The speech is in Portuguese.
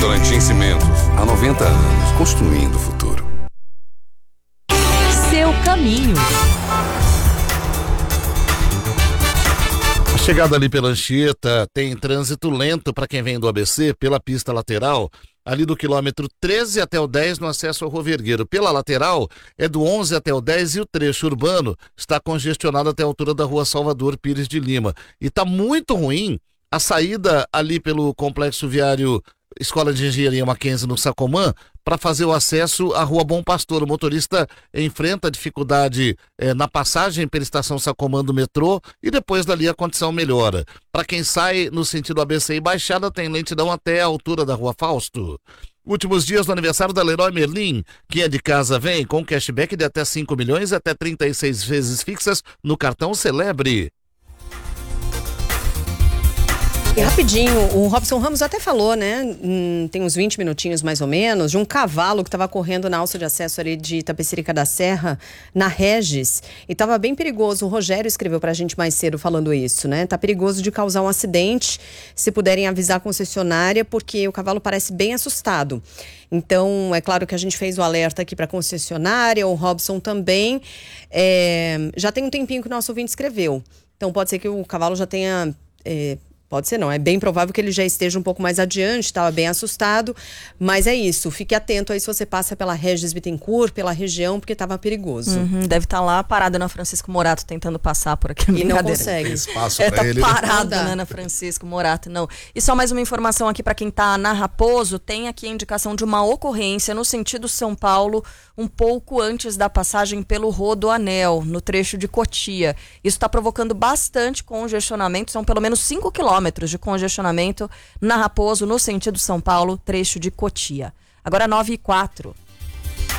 Votorantim Cimentos, há 90 anos, construindo o futuro. Seu caminho. A chegada ali pela Anchieta tem trânsito lento para quem vem do ABC pela pista lateral, ali do quilômetro 13 até o 10 no acesso ao Rua Vergueiro. Pela lateral é do 11 até o 10 e o trecho urbano está congestionado até a altura da Rua Salvador Pires de Lima. E está muito ruim a saída ali pelo complexo viário Escola de Engenharia Mackenzie no Sacomã para fazer o acesso à Rua Bom Pastor. O motorista enfrenta dificuldade na passagem pela estação Sacomã do metrô e depois dali a condição melhora. Para quem sai no sentido ABC e Baixada tem lentidão até a altura da Rua Fausto. Últimos dias do aniversário da Leroy Merlin. Quem é de casa vem com cashback de até 5 milhões e até 36 vezes fixas no cartão Celebre. E rapidinho, o Robson Ramos até falou, né, tem uns 20 minutinhos mais ou menos, de um cavalo que estava correndo na alça de acesso ali de Itapecerica da Serra, na Regis, e estava bem perigoso. O Rogério escreveu pra gente mais cedo falando isso, né, tá perigoso de causar um acidente, se puderem avisar a concessionária, porque o cavalo parece bem assustado. Então, é claro que a gente fez o alerta aqui pra concessionária, o Robson também, já tem um tempinho que o nosso ouvinte escreveu, então pode ser que o cavalo já tenha... Pode ser não, é bem provável que ele já esteja um pouco mais adiante, estava bem assustado, mas é isso, fique atento aí se você passa pela Regis Bittencourt, pela região, porque estava perigoso. Deve estar lá parado na Francisco Morato tentando passar por aqui. E não consegue. Tem espaço tá para ele. Parado, né, na Francisco Morato, não. E só mais uma informação aqui para quem tá na Raposo, tem aqui a indicação de uma ocorrência no sentido São Paulo, um pouco antes da passagem pelo Rodoanel, no trecho de Cotia. Isso está provocando bastante congestionamento, são pelo menos 5 quilômetros de congestionamento na Raposo, no sentido São Paulo, trecho de Cotia. Agora 9h04.